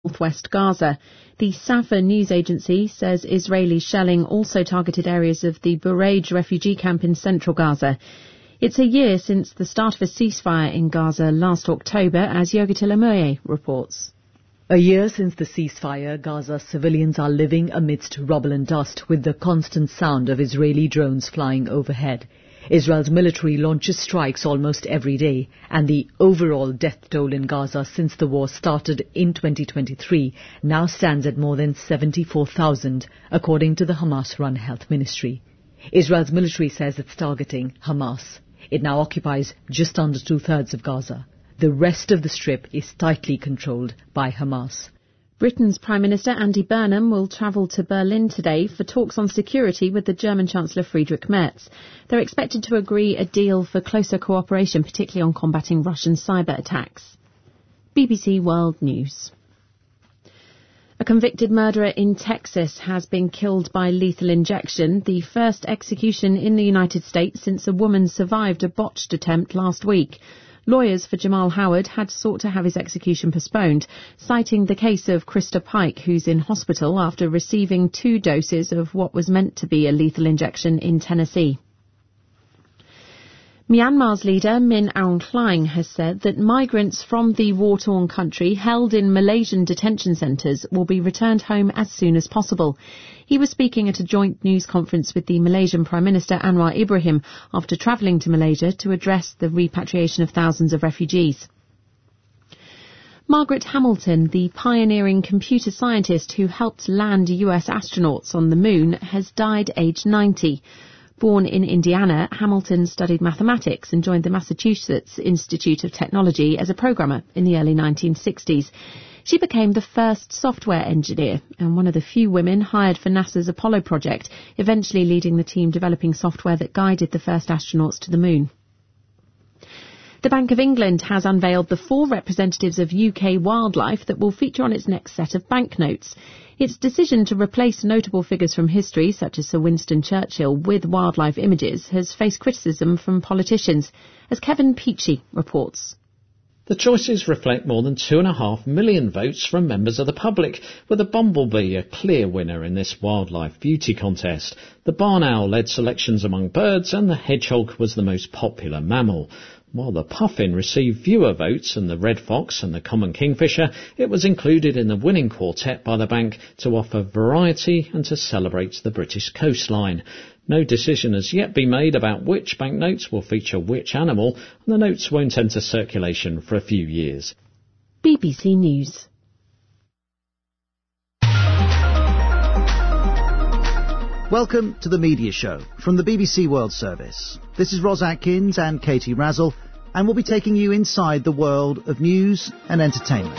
northwest Gaza. The Safa news agency says Israeli shelling also targeted areas of the Bureij refugee camp in central Gaza. It's a year since the start of a ceasefire in Gaza last October, as Yogitila Moye reports. A year since the ceasefire, Gaza civilians are living amidst rubble and dust with the constant sound of Israeli drones flying overhead. Israel's military launches strikes almost every day, and the overall death toll in Gaza since the war started in 2023 now stands at more than 74,000, according to the Hamas-run health ministry. Israel's military says it's targeting Hamas. It now occupies just under two-thirds of Gaza. The rest of the strip is tightly controlled by Hamas. Britain's Prime Minister Andy Burnham will travel to Berlin today for talks on security with the German Chancellor Friedrich Merz. They're expected to agree a deal for closer cooperation, particularly on combating Russian cyber attacks. BBC World News. A convicted murderer in Texas has been killed by lethal injection, the first execution in the United States since a woman survived a botched attempt last week. Lawyers for Jamal Howard had sought to have his execution postponed, citing the case of Krista Pike, who's in hospital after receiving 2 doses of what was meant to be a lethal injection in Tennessee. Myanmar's leader, Min Aung Hlaing, has said that migrants from the war-torn country held in Malaysian detention centres will be returned home as soon as possible. He was speaking at a joint news conference with the Malaysian Prime Minister Anwar Ibrahim after travelling to Malaysia to address the repatriation of thousands of refugees. Margaret Hamilton, the pioneering computer scientist who helped land US astronauts on the moon, has died aged 90. Born in Indiana, Hamilton studied mathematics and joined the Massachusetts Institute of Technology as a programmer in the early 1960s. She became the first software engineer and one of the few women hired for NASA's Apollo project, eventually leading the team developing software that guided the first astronauts to the moon. The Bank of England has unveiled the 4 representatives of UK wildlife that will feature on its next set of banknotes. Its decision to replace notable figures from history, such as Sir Winston Churchill, with wildlife images has faced criticism from politicians, as Kevin Peachy reports. The choices reflect more than 2.5 million votes from members of the public, with the bumblebee a clear winner in this wildlife beauty contest. The barn owl led selections among birds, and the hedgehog was the most popular mammal. While the puffin received fewer votes than the red fox and the common kingfisher, it was included in the winning quartet by the bank to offer variety and to celebrate the British coastline. No decision has yet been made about which banknotes will feature which animal, and the notes won't enter circulation for a few years. BBC News. Welcome to the Media Show from the BBC World Service. This is Ros Atkins and Katie Razzle, and we'll be taking you inside the world of news and entertainment.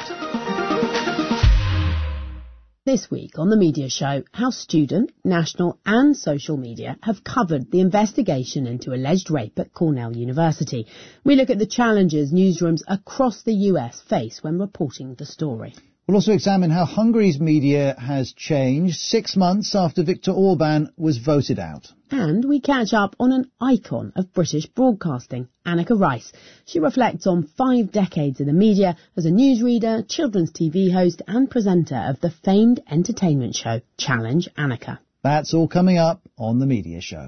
This week on the Media Show, how student, national and social media have covered the investigation into alleged rape at Cornell University. We look at the challenges newsrooms across the US face when reporting the story. We'll also examine how Hungary's media has changed 6 months after Viktor Orban was voted out. And we catch up on an icon of British broadcasting, Anneka Rice. She reflects on 5 decades in the media as a newsreader, children's TV host and presenter of the famed entertainment show Challenge Anneka. That's all coming up on the Media Show.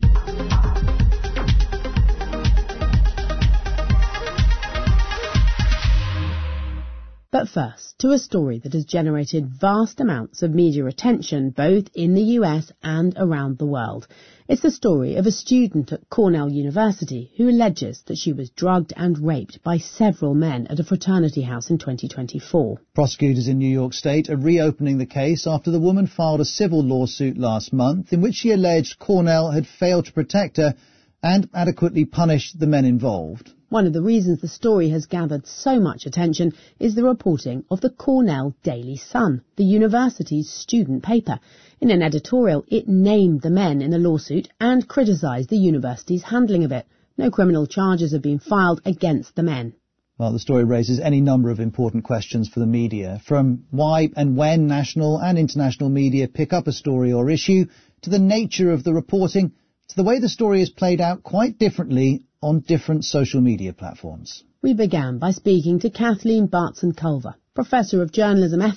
But first, to a story that has generated vast amounts of media attention both in the US and around the world. It's the story of a student at Cornell University who alleges that she was drugged and raped by several men at a fraternity house in 2024. Prosecutors in New York State are reopening the case after the woman filed a civil lawsuit last month in which she alleged Cornell had failed to protect her and adequately punish the men involved. One of the reasons the story has gathered so much attention is the reporting of the Cornell Daily Sun, the university's student paper. In an editorial, it named the men in the lawsuit and criticised the university's handling of it. No criminal charges have been filed against the men. Well, the story raises any number of important questions for the media, from why and when national and international media pick up a story or issue, to the nature of the reporting, to the way the story is played out quite differently on different social media platforms. We began by speaking to Kathleen Bartson-Culver, Professor of Journalism